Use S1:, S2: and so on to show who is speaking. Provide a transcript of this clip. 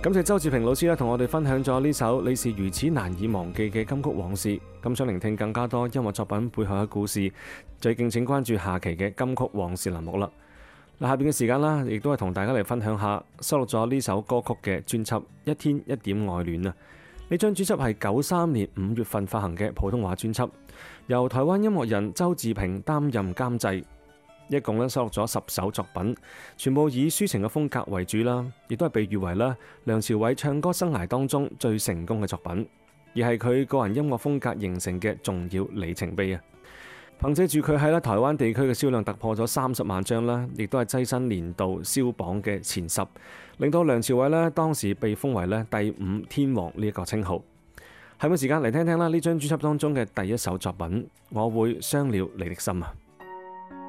S1: 感謝周志平老師同我哋分享咗呢首《你是如此難以忘記》嘅金曲往事。咁想聆聽更加多音樂作品背後嘅故事，就敬請關注下期嘅金曲往事欄目啦。嗱，下邊嘅時間啦，亦都係同大家嚟分享下收錄咗呢首歌曲嘅專輯《一天一點愛戀》啊。呢張專輯係93年5月份發行嘅普通話專輯，由台灣音樂人周志平擔任監製。一共咧收錄咗10首作品，全部以抒情嘅風格為主啦，亦都係被譽為啦梁朝偉唱歌生涯當中最成功嘅作品，而係佢個人音樂風格形成嘅重要里程碑啊！憑借住佢喺台灣地區嘅銷量突破咗30萬張啦，亦都係躋身年度銷榜嘅前10，令到梁朝偉咧當時被封為咧第5天王呢一個稱號。係咪時間嚟聽聽啦？呢張專輯當中嘅第一首作品《我會傷了你的心》啊！